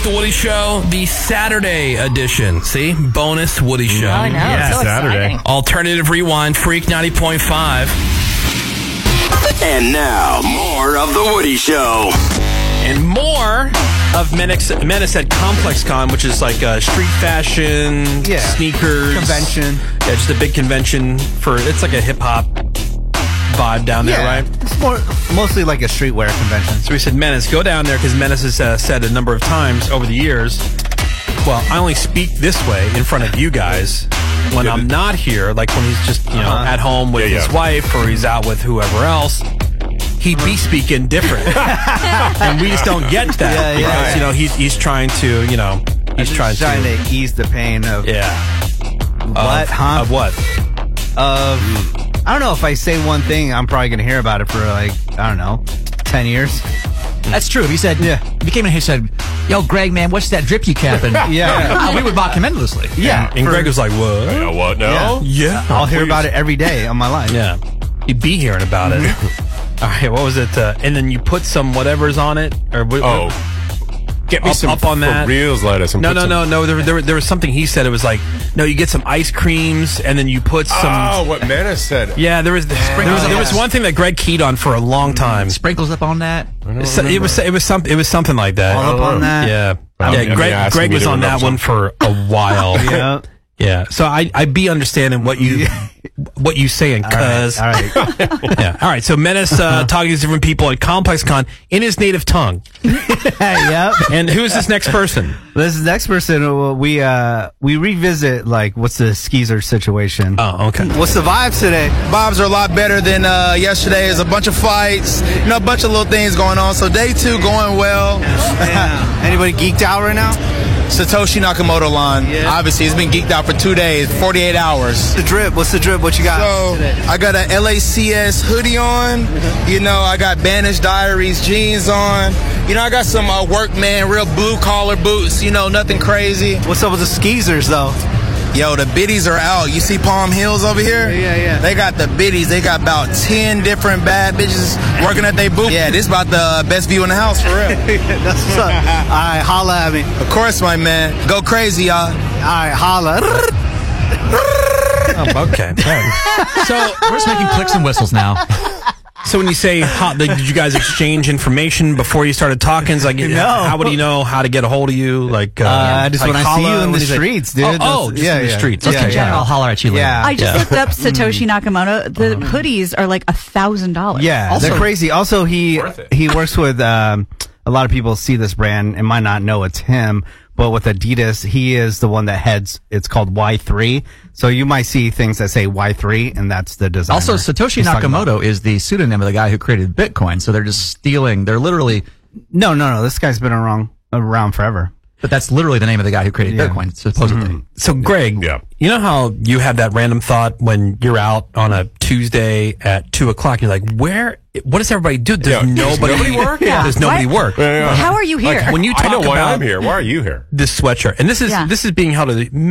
the Woody Show, the Saturday edition. See? Bonus Woody Show. I know. Yeah, so Saturday. exciting. Alternative Rewind, Freak 90.5. And now, more of The Woody Show. And more of Menace at Complex Con, which is like street fashion, sneakers. Convention. Yeah, just a big convention it's like a hip-hop vibe down there, right? It's mostly like a streetwear convention. So we said, Menace, go down there, because Menace has said a number of times over the years, well, I only speak this way in front of you guys when I'm not here, like when he's just, at home with his wife or he's out with whoever else. He'd be speaking different. And we just don't get that. Because, he's trying to, he's trying to ease the pain of... What? Of what? I don't know. If I say one thing, I'm probably going to hear about it for 10 years. That's true. If you said, if you came in here and said, yo, Greg, man, what's that drip you capping? We would mock him endlessly. Yeah. And Greg was like, what? Yeah, what now? Yeah. I'll hear about it every day of my life. Yeah. He'd be hearing about it. All right, what was it? And then you put some whatever's on it? Or get me some up on that. For reals lettuce. No. There was something he said. It was like, no, you get some ice creams and then you put some. Oh, what Menace said. Yeah, there was one thing that Greg keyed on for a long time. Sprinkles up on that. It was something like that. All up on that. Yeah. Greg was on that one for a while. Yeah. So I'd be understanding what you saying, cuz. All right. Yeah. All right. So Menace talking to different people at Complex Con in his native tongue. Yep. And who's this next person? This next person, we revisit what's the skeezer situation. Oh, okay. What's the vibes today? Vibes are a lot better than yesterday. There's a bunch of fights, a bunch of little things going on. So day 2 going well. Anybody geeked out right now? Satoshi Nakamoto line. Yeah. Obviously, he's been geeked out for 2 days, 48 hours. What's the drip? What you got? So, I got a LACS hoodie on. I got Banished Diaries jeans on. I got some workman, real blue collar boots. Nothing crazy. What's up with the skeezers, though? Yo, the biddies are out. You see Palm Hills over here? Yeah. They got the biddies. They got about 10 different bad bitches working at their booth. Yeah, this about the best view in the house, for real. That's what's up. All right, holla at me. Of course, my man. Go crazy, y'all. All right, holla. Okay. So we're just making clicks and whistles now. So when you say, did you guys exchange information before you started talking? It's like, No. how would he know how to get a hold of you? Just when I see you in the streets, dude. In the streets. Just in general, I'll holler at you later. Yeah. I just looked up Satoshi Nakamoto. The hoodies are like $1,000. Yeah, Also- they're crazy. Also, he Worth it. works with a lot of people see this brand and might not know it's him, but with Adidas, he is the one that heads. It's called Y3. So you might see things that say Y3, and that's the designer. Also, Satoshi he's talking about. Nakamoto is the pseudonym of the guy who created Bitcoin. So they're just stealing. They're literally, No. This guy's been around forever. but that's literally the name of the guy who created Bitcoin, supposedly. So, Greg, you know how you have that random thought when you're out on a Tuesday at 2 o'clock? You're like, what does everybody do? Does nobody work? Yeah. Does nobody work? How are you here? When you talk I know why about I'm here. Why are you here? this sweatshirt, and this is being held at the